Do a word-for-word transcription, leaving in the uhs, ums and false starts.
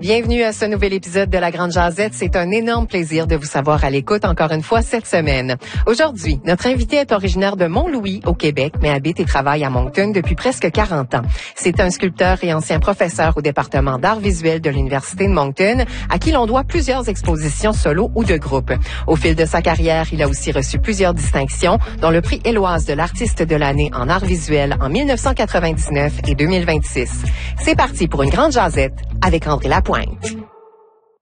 Bienvenue à ce nouvel épisode de La Grande Jazette. C'est un énorme plaisir de vous savoir à l'écoute encore une fois cette semaine. Aujourd'hui, notre invité est originaire de Mont-Louis, au Québec, mais habite et travaille à Moncton depuis presque quarante ans. C'est un sculpteur et ancien professeur au département d'art visuel de l'Université de Moncton, à qui l'on doit plusieurs expositions solo ou de groupe. Au fil de sa carrière, il a aussi reçu plusieurs distinctions, dont le prix Éloise de l'artiste de l'année en art visuel en mille neuf cent quatre-vingt-dix-neuf et deux mille vingt-six. C'est parti pour une grande jazette avec André Lapointe.